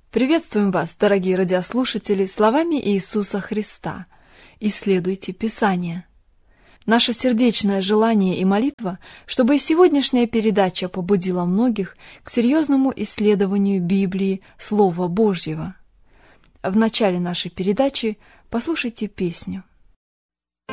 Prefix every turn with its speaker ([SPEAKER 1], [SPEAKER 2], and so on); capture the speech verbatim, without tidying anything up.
[SPEAKER 1] Приветствуем вас, дорогие радиослушатели, словами Иисуса Христа. Исследуйте Писание. Наше сердечное желание и молитва, чтобы и сегодняшняя передача побудила многих к серьезному исследованию Библии, Слова Божьего. В начале нашей передачи послушайте песню.